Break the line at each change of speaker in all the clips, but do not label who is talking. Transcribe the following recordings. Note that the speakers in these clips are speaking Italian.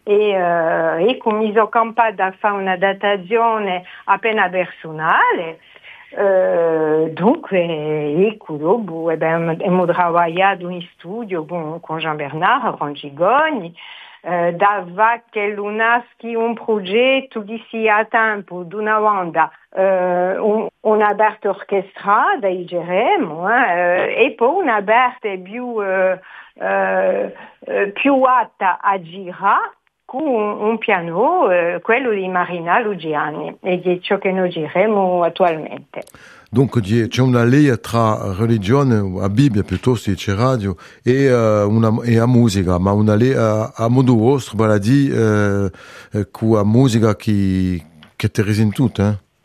e cominciò campata a fare una datazione appena personale. Dunque, ecco, dopo abbiamo lavorato in studio con Jean-Bernard Rangigoni, dava che nasce un progetto che sia a tempo di una banda, una parte orchestrata, diremo, e poi una parte più atta a girare con un piano, quello di Marina Lugiani, e di ciò che noi giriamo attualmente.
Dunque c'è una linea tra religione, a Bibbia piuttosto c'è radio e a musica, ma una linea a modo vostro, vale a dire con la musica che ti resen tutto,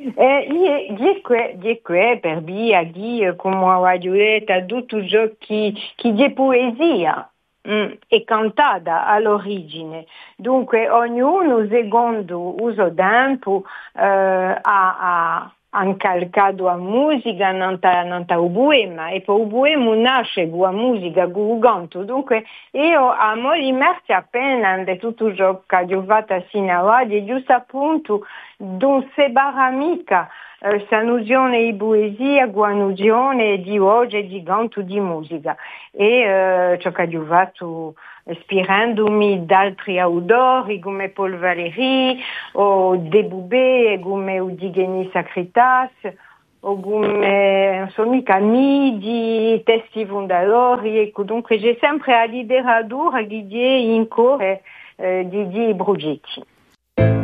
Di qui per via di, come ho detto, tutto ciò che è poesia è cantata all'origine. Dunque ognuno secondo uso tempo ha calcato a musica nanta o poema, e poi il poema nasce con la musica, con il canto. Dunque io amo immersi appena di tutto ciò che ho fatto sino a oggi, e giusto appunto non separa mica questa nozione di poesia con la nozione di oggi di canto, di musica. E ciò che ho fatto ispirandomi da altri autori come Paul Valéry o De Boubé, come Eudigeni Sacritas o come insomma Camidi, testi fondatori. Ecco, dunque c'è sempre la letteratura che è in cuore di progetti.